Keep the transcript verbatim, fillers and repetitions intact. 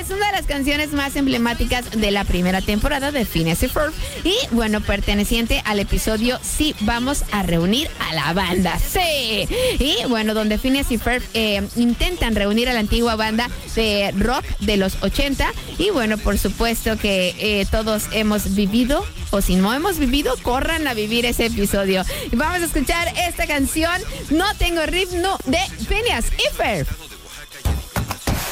es una de las canciones más emblemáticas de la primera temporada de Phineas y Ferb. Y bueno, perteneciente al episodio Sí, vamos a reunir a la banda. Sí. Y bueno, donde Phineas y Ferb eh, intentan reunir a la antigua banda de rock de los ochenta. Y bueno, por supuesto que eh, todos hemos vivido, o si no hemos vivido, corran a vivir ese episodio. Y vamos a escuchar esta canción, No tengo ritmo, de Phineas y Ferb.